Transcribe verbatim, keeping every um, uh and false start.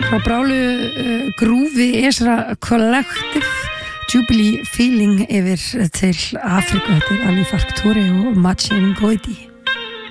frá brálu uh, grúfi Esra Collective Jubilee Feeling yfir til Afriku. Þetta er Ali Fark Touré og Mathieu Ngoidi.